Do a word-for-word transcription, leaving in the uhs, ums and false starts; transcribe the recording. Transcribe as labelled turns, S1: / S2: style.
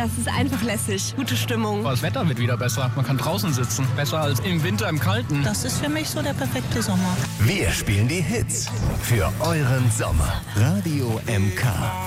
S1: Das ist einfach lässig. Gute Stimmung.
S2: Das Wetter wird wieder besser. Man kann draußen sitzen. Besser als im Winter im Kalten.
S3: Das ist für mich so der perfekte Sommer.
S4: Wir spielen die Hits für euren Sommer. Radio M K.